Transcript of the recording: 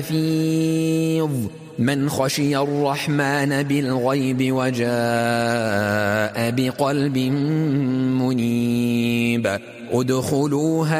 حفيظ من خشي الرحمن بالغيب وجاء بقلب منيب ادخلوها